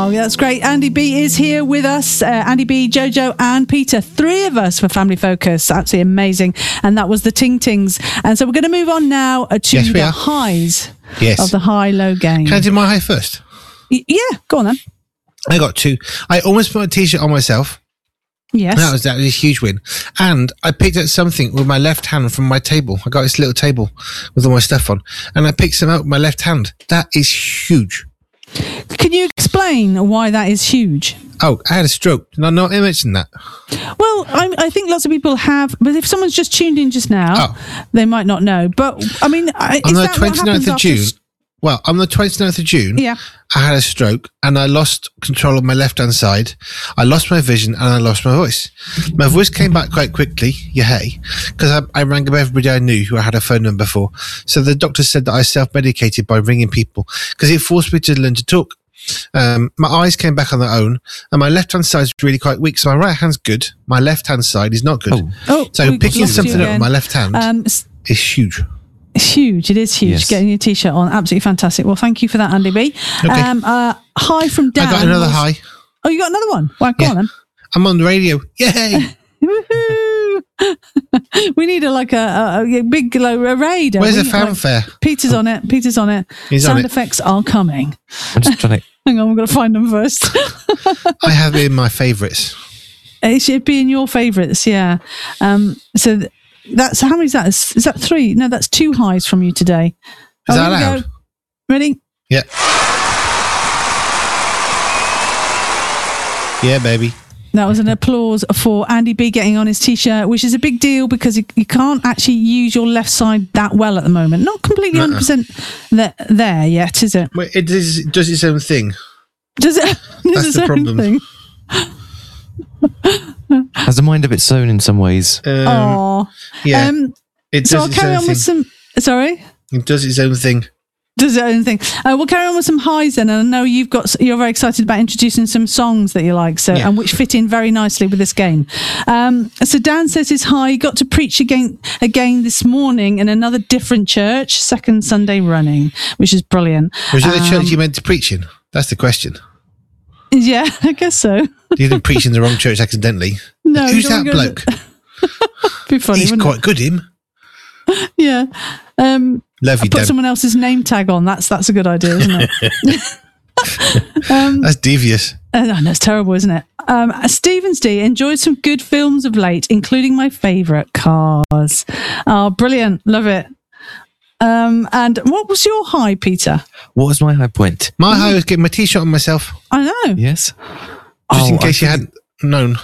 Oh, that's great. Andy B is here with us. Andy B, Jojo and Peter. 3 of us for Family Focus. Absolutely amazing. And that was the Ting Tings. And so we're going to move on now to the highs of the high-low game. Can I do my high first? Yeah, go on then. I got 2. I almost put a T-shirt on myself. Yes. That was a huge win. And I picked up something with my left hand from my table. I got this little table with all my stuff on. And I picked some out with my left hand. That is huge. Can you explain why that is huge? Oh, I had a stroke. Did I not mention that? Well, I think lots of people have, but if someone's just tuned in just now, they might not know. But, I mean, on the 29th of June... Well, on the 29th of June, I had a stroke and I lost control of my left-hand side. I lost my vision and I lost my voice. My voice came back quite quickly, because I rang up everybody I knew who I had a phone number for. So the doctor said that I self-medicated by ringing people because it forced me to learn to talk. My eyes came back on their own and my left-hand side is really quite weak. So my right hand's good. My left-hand side is not good. So picking something up with my left hand is huge. It's huge. It is huge. Yes. Getting your T-shirt on. Absolutely fantastic. Well, thank you for that, Andy B. Okay. Hi from Dan. I got another high. Oh, you got another one? Well, go on then. I'm on the radio. Yay! We need a big raid. Where's the fanfare? Peter's on it. He's Sound on effects are coming. I'm just trying to... Hang on, we've got to find them first. I have it in my favourites. It should be in your favourites, yeah. That's how many is that? Is that 3? No, that's 2 highs from you today. Is that allowed? Ready? Yeah. Yeah, baby. That was an applause for Andy B getting on his T-shirt, which is a big deal because you can't actually use your left side that well at the moment. Not completely 100% there yet, is it? Well, it does its own thing. Does it? That's the problem. Thing? Has a mind of its own in some ways. Yeah. It does so I'll carry on with some... Sorry? It does its own thing. Does its own thing. We'll carry on with some highs then. And I know you're very excited about introducing some songs that you like, and which fit in very nicely with this game. So Dan says his high, he got to preach again this morning in another different church, 2nd Sunday running, which is brilliant. Was it the church you meant to preach in? That's the question. Yeah, I guess so. You didn't preach in the wrong church accidentally. No. Who's that bloke? Be funny, He's quite good, him. Yeah. Love you, put someone else's name tag on. That's a good idea, isn't it? That's devious. That's terrible, isn't it? Stevens D enjoyed some good films of late, including my favourite, Cars. Oh, brilliant. Love it. And what was your high, Peter? What was my high point? My high was getting my T-shirt on myself. I know. Yes. Just in case you hadn't known.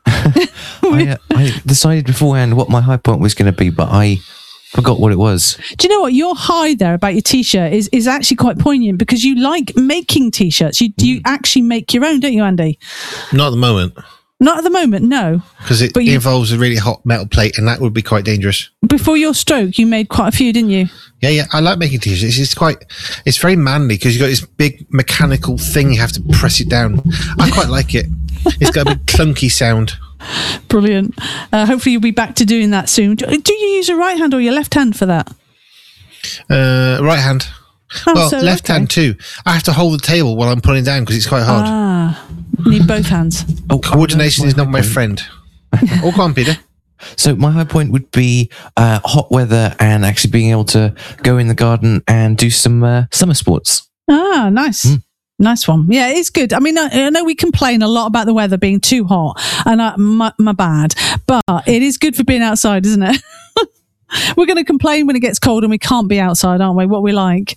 I decided beforehand what my high point was going to be, but I forgot what it was. Do you know what? Your high there about your T-shirt is actually quite poignant because you like making T-shirts. You actually make your own, don't you, Andy? Not at the moment. Not at the moment, no. Because it involves a really hot metal plate and that would be quite dangerous. Before your stroke, you made quite a few, didn't you? Yeah. I like making T-shirts. It's very manly because you've got this big mechanical thing. You have to press it down. I quite like it. It's got a big clunky sound. Brilliant. Hopefully you'll be back to doing that soon. Do you use your right hand or your left hand for that? Right hand. Left hand too. I have to hold the table while I'm pulling down because it's quite hard. Need both hands. Coordination is not my friend. Go on, Peter. So my high point would be hot weather and actually being able to go in the garden and do some summer sports. Nice. Nice one. Yeah, it's good. I mean, I know we complain a lot about the weather being too hot, and my bad, but it is good for being outside, isn't it? We're going to complain when it gets cold and we can't be outside, aren't we? What we like.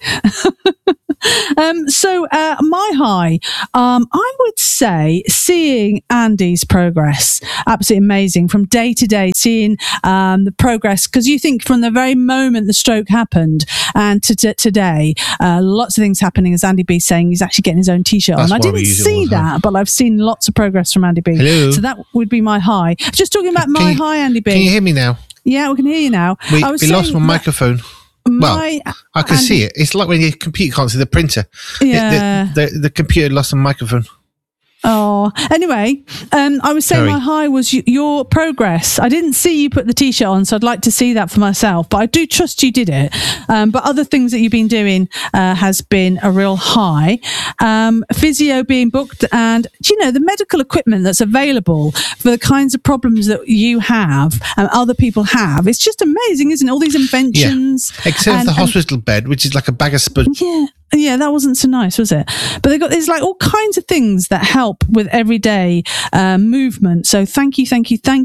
So my high, I would say seeing Andy's progress, absolutely amazing from day to day, seeing the progress, because you think from the very moment the stroke happened and to today, lots of things happening, as Andy B saying he's actually getting his own T-shirt on. I didn't see that, but I've seen lots of progress from Andy B. Hello. So that would be my high. Just talking about my high, Andy B. Can you hear me now? Yeah, we can hear you now. We lost my microphone. I can see it. It's like when your computer can't see the printer. Yeah. The computer lost a microphone. Oh, anyway, I was saying my high was your progress. I didn't see you put the T-shirt on, so I'd like to see that for myself. But I do trust you did it. But other things that you've been doing has been a real high. Physio being booked, and the medical equipment that's available for the kinds of problems that you have and other people have. It's just amazing, isn't it? All these inventions. Yeah. Except the hospital bed, which is like a bag of sponge. Yeah, that wasn't so nice, was it? But there's like all kinds of things that help with everyday movement. So thank you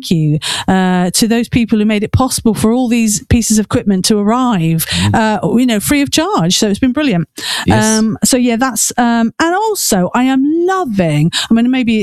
to those people who made it possible for all these pieces of equipment to arrive, free of charge. So it's been brilliant. Yes. That's and also I am loving. I mean, maybe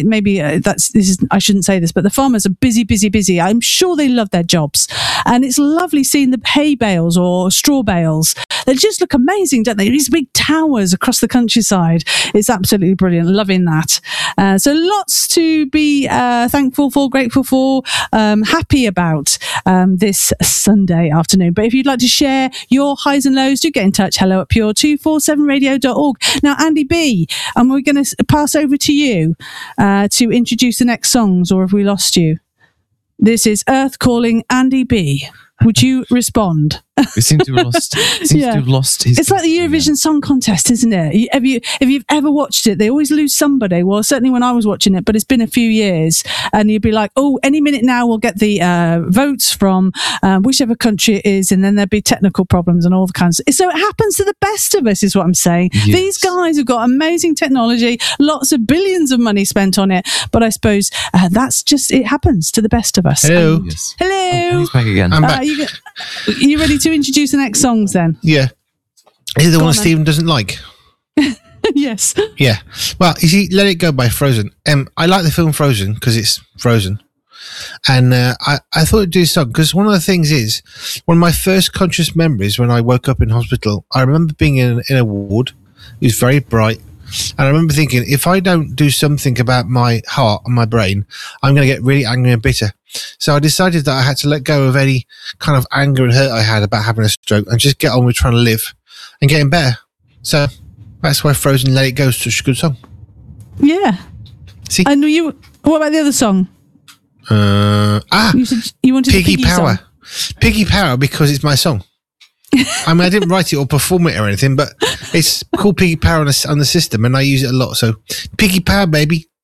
I shouldn't say this, but the farmers are busy. I'm sure they love their jobs, and it's lovely seeing the hay bales or straw bales. They just look amazing, don't they? These big towers across the countryside. It's absolutely brilliant. Loving that. So lots to be thankful for, grateful for, happy about this Sunday afternoon. But if you'd like to share your highs and lows, do get in touch. Hello at pure247radio.org. Now, Andy B, and we're going to pass over to you to introduce the next songs, or have we lost you? This is Earth calling Andy B. Would you respond? We seem to have lost. His. It's like the Eurovision Song Contest, isn't it? If you've ever watched it, they always lose somebody. Well, certainly when I was watching it, but it's been a few years, and you'd be like, "Oh, any minute now we'll get the votes from whichever country it is," and then there'd be technical problems and all the kinds. So it happens to the best of us, is what I'm saying. Yes. These guys have got amazing technology, lots of billions of money spent on it, but I suppose that's just it happens to the best of us. Hello, hello. Oh, he's back again. I'm back. You ready to introduce the next songs then? Yeah. Is it the one Stephen doesn't like? Yes. Yeah. Well, you see, Let It Go by Frozen. I like the film Frozen because it's Frozen. And I thought I'd do this song because one of the things is, one of my first conscious memories when I woke up in hospital, I remember being in a ward. It was very bright. And I remember thinking, if I don't do something about my heart and my brain, I'm going to get really angry and bitter. So I decided that I had to let go of any kind of anger and hurt I had about having a stroke and just get on with trying to live and getting better. So that's why Frozen Let It Go is such a good song. Yeah. See? And what about the other song? You said you wanted Piggy Power. Song. Piggy Power because it's my song. I mean, I didn't write it or perform it or anything, but it's called Piggy Power on the system, and I use it a lot. So, Piggy Power, baby.